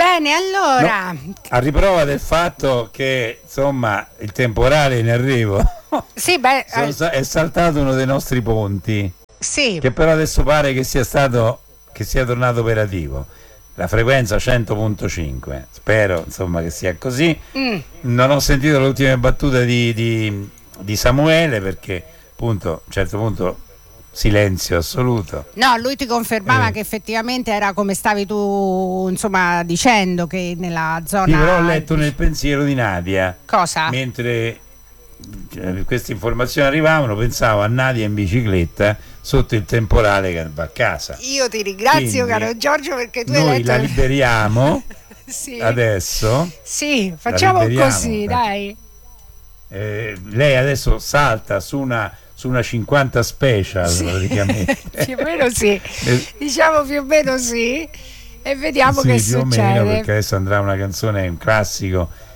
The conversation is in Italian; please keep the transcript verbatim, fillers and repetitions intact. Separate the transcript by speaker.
Speaker 1: Bene, allora.
Speaker 2: No, a riprova del fatto che insomma il temporale è in arrivo.
Speaker 1: Sì, beh,
Speaker 2: Sono, è saltato uno dei nostri ponti.
Speaker 1: Sì.
Speaker 2: Che però adesso pare che sia stato che sia tornato operativo. La frequenza cento virgola cinque. Spero insomma che sia così.
Speaker 1: Mm.
Speaker 2: Non ho sentito le ultime battute di, di, di Samuele perché appunto a un certo punto silenzio assoluto.
Speaker 1: No, lui ti confermava
Speaker 2: eh.
Speaker 1: che effettivamente era come stavi tu insomma dicendo, che nella zona.
Speaker 2: Sì, però ho letto nel pensiero di Nadia.
Speaker 1: Cosa?
Speaker 2: Mentre cioè, queste informazioni arrivavano, pensavo a Nadia in bicicletta sotto il temporale che va a casa.
Speaker 1: Io ti ringrazio,
Speaker 2: Quindi,
Speaker 1: caro Giorgio, perché tu
Speaker 2: noi
Speaker 1: hai letto...
Speaker 2: la liberiamo
Speaker 1: sì.
Speaker 2: adesso.
Speaker 1: Sì, facciamo così, dai.
Speaker 2: Eh, lei adesso salta su una su una cinquanta special, sì, praticamente.
Speaker 1: Più o meno sì, diciamo più o meno sì, e vediamo
Speaker 2: sì,
Speaker 1: che
Speaker 2: più
Speaker 1: succede.
Speaker 2: o meno, perché adesso andrà una canzone, un classico